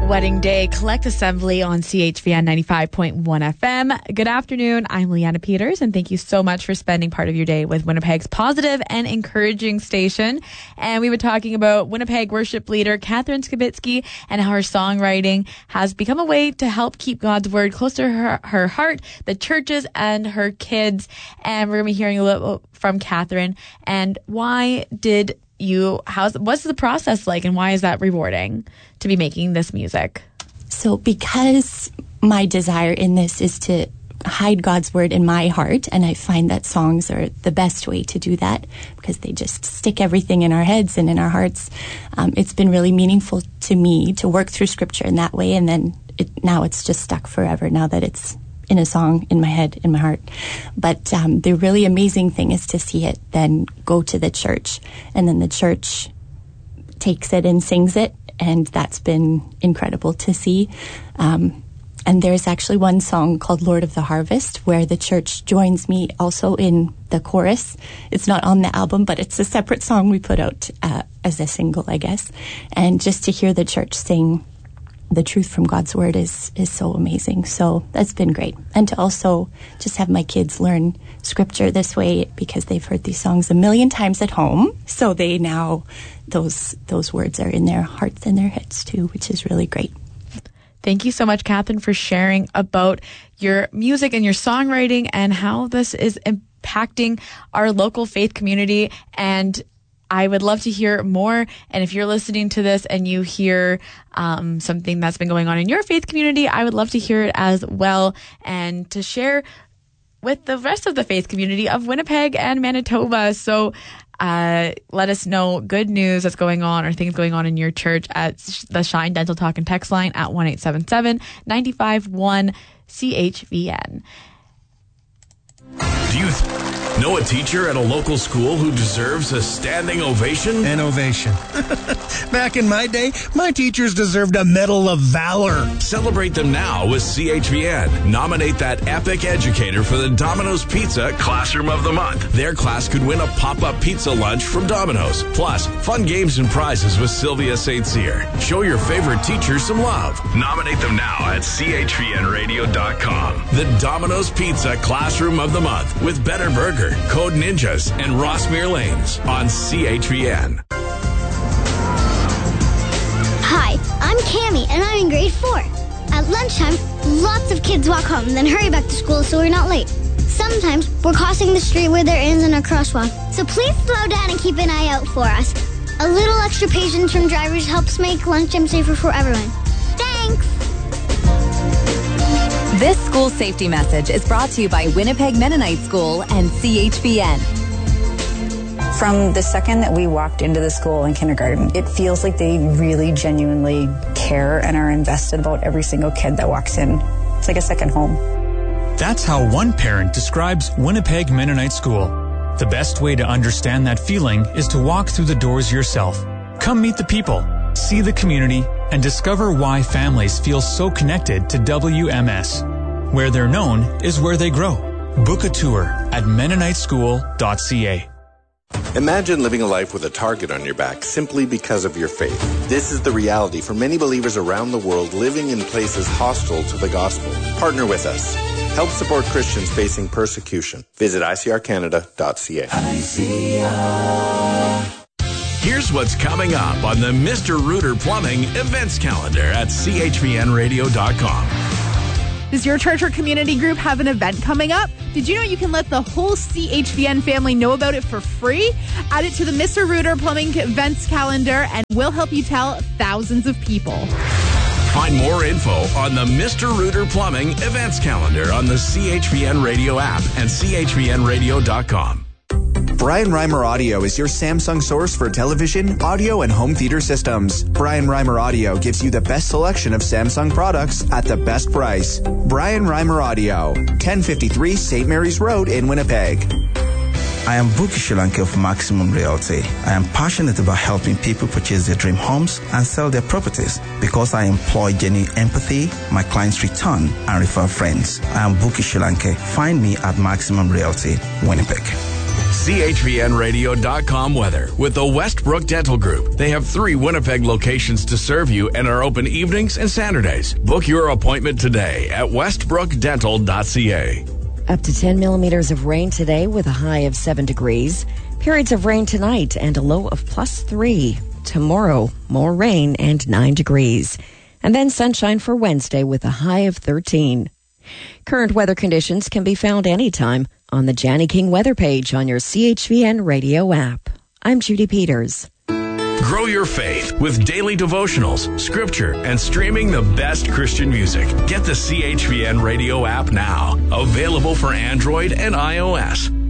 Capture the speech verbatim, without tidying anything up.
Wedding Day Collect Assembly on C H V N ninety-five point one F M. Good afternoon. I'm Leanna Peters, and thank you so much for spending part of your day with Winnipeg's positive and encouraging station. And we were talking about Winnipeg worship leader Catherine Skibitsky and how her songwriting has become a way to help keep God's word close to her, her heart, the churches, and her kids. And we're going to be hearing a little from Catherine. And why did you, how's, what's the process like, and why is that rewarding to be making this music? So because my desire in this is to hide God's word in my heart, and I find that songs are the best way to do that because they just stick everything in our heads and in our hearts. Um, it's been really meaningful to me to work through scripture in that way, and then it, now it's just stuck forever now that it's in a song in my head, in my heart. But um, the really amazing thing is to see it then go to the church, and then the church takes it and sings it, and that's been incredible to see. Um, and there's actually one song called Lord of the Harvest where the church joins me also in the chorus. It's not on the album, but it's a separate song we put out uh, as a single, I guess. And just to hear the church sing the truth from God's word is is so amazing. So that's been great. And to also just have my kids learn scripture this way because they've heard these songs a million times at home. So they now, those those words are in their hearts and their heads too, which is really great. Thank you so much, Catherine, for sharing about your music and your songwriting and how this is impacting our local faith community. And I would love to hear more. And if you're listening to this and you hear um, something that's been going on in your faith community, I would love to hear it as well, and to share with the rest of the faith community of Winnipeg and Manitoba. So uh, let us know good news that's going on or things going on in your church at the Shine Dental Talk and Text line at one eight seven seven, nine five one, C H V N. Do you th- know a teacher at a local school who deserves a standing ovation? An ovation. Back in my day, my teachers deserved a Medal of Valor. Celebrate them now with C H V N. Nominate that epic educator for the Domino's Pizza Classroom of the Month. Their class could win a pop-up pizza lunch from Domino's. Plus, fun games and prizes with Sylvia Saint Cyr. Show your favorite teacher some love. Nominate them now at C H V N radio dot com. The Domino's Pizza Classroom of the Month with Better Burger, Code Ninjas, and Rossmere Lanes on C H V N. Hi, I'm Cammie, and I'm in grade four. At lunchtime, lots of kids walk home, then hurry back to school so we're not late. Sometimes we're crossing the street where there isn't a crosswalk, so please slow down and keep an eye out for us. A little extra patience from drivers helps make lunchtime safer for everyone. Thanks! This school safety message is brought to you by Winnipeg Mennonite School and C H V N. From the second that we walked into the school in kindergarten, it feels like they really genuinely care and are invested about every single kid that walks in. It's like a second home. That's how one parent describes Winnipeg Mennonite School. The best way to understand that feeling is to walk through the doors yourself. Come meet the people, see the community, and discover why families feel so connected to W M S. Where they're known is where they grow. Book a tour at mennonite school dot c a. Imagine living a life with a target on your back simply because of your faith. This is the reality for many believers around the world living in places hostile to the gospel. Partner with us. Help support Christians facing persecution. Visit I C R Canada dot c a. I C R. Here's what's coming up on the Mister Rooter Plumbing events calendar at C H V N radio dot com. Does your church or community group have an event coming up? Did you know you can let the whole C H V N family know about it for free? Add it to the Mister Rooter Plumbing events calendar and we'll help you tell thousands of people. Find more info on the Mister Rooter Plumbing events calendar on the C H V N Radio app and C H V N radio dot com. Brian Reimer Audio is your Samsung source for television, audio, and home theater systems. Brian Reimer Audio gives you the best selection of Samsung products at the best price. Brian Reimer Audio, ten fifty-three Saint Mary's Road in Winnipeg. I am Buki Shulanke of Maximum Realty. I am passionate about helping people purchase their dream homes and sell their properties. Because I employ genuine empathy, my clients return and refer friends. I am Buki Shulanke. Find me at Maximum Realty, Winnipeg. C H V N radio dot com weather with the Westbrook Dental Group. They have three Winnipeg locations to serve you and are open evenings and Saturdays. Book your appointment today at westbrook dental dot c a. Up to ten millimeters of rain today with a high of seven degrees. Periods of rain tonight and a low of plus three. Tomorrow, more rain and nine degrees. And then sunshine for Wednesday with a high of thirteen. Current weather conditions can be found anytime on the Janny King weather page on your C H V N radio app. I'm Judy Peters. Grow your faith with daily devotionals, scripture, and streaming the best Christian music. Get the C H V N radio app now. Available for Android and iOS.